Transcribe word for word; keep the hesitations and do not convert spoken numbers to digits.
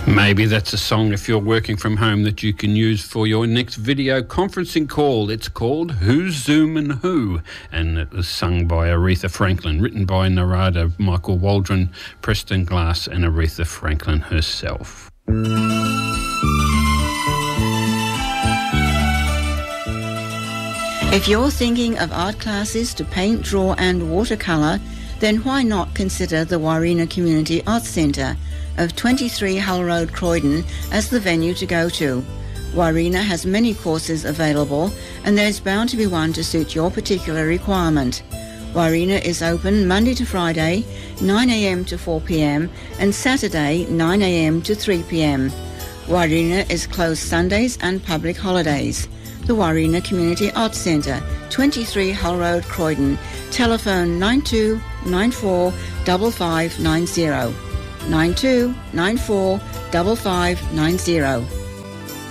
Maybe that's a song, if you're working from home, that you can use for your next video conferencing call. It's called Who's Zooming Who? And it was sung by Aretha Franklin, written by Narada Michael Waldron, Preston Glass and Aretha Franklin herself. If you're thinking of art classes to paint, draw and watercolour, then why not consider the Warina Community Arts Centre of twenty-three Hull Road, Croydon as the venue to go to. Warina has many courses available and there's bound to be one to suit your particular requirement. Warina is open Monday to Friday, nine a m to four p m and Saturday, nine a m to three p m. Warina is closed Sundays and public holidays. The Warina Community Arts Centre, twenty-three Hull Road, Croydon. Telephone nine two nine four five five nine zero. nine two nine four five five nine zero.